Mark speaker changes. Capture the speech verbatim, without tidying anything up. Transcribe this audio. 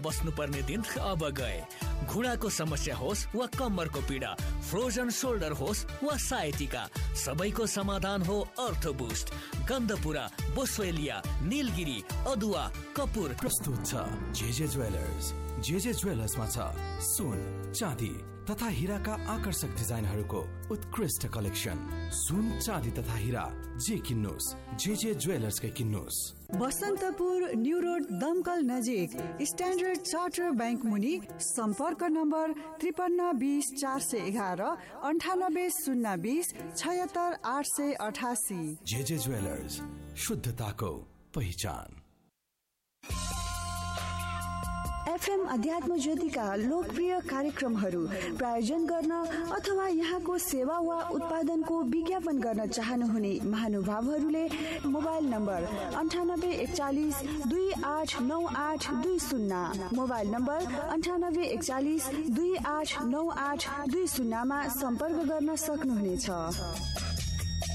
Speaker 1: बस्नुपर्ने दिन अब गए। घुँडाको समस्या होस् वा कम्मरको पीडा, फ्रोजन शोल्डर होस् वा साइटिका, सबैको समाधान हो अर्थबुस्ट। गन्धपुरा, बोस्वेलिया, नीलगिरी, अदुवा, कपुर
Speaker 2: प्रस्तुत छ। JJ jewellers. जेजे ज्वेलर्समा छ सुन, चाँदी तथा हिराका आकर्षक डिजाइनहरूको उत्कृष्ट कलेक्सन। सुन, चाँदी तथा हिरा जे किन्नुस्, जेजे ज्वेलर्सकै किन्नुस्।
Speaker 3: बसन्तपुर न्यू रोड, दमकल नजिक स्ट्यान्डर्ड चार्टर बैंक मुनि सम्पर्क नम्बर त्रिपन्न बीस चार सय एघार अन्ठानब्बे शून्य बीस छयत्तर आठ सय अठासी।
Speaker 2: जेजे ज्वेलर्स, शुद्धताको पहिचान।
Speaker 3: एफएम अध्यात्म ज्योतिका लोकप्रिय कार्यक्रमहरू प्रायोजन गर्न अथवा यहाँको सेवा वा उत्पादनको विज्ञापन गर्न चाहनुहुने महानुभावहरूले मोबाइल नम्बर अन्ठानब्बे एकचालिस दुई आठ नौ आठ दुई शून्य मोबाइल नम्बर अन्ठानब्बे एकचालिस दुई आठ नौ आठ दुई शून्यमा सम्पर्क गर्न सक्नुहुनेछ।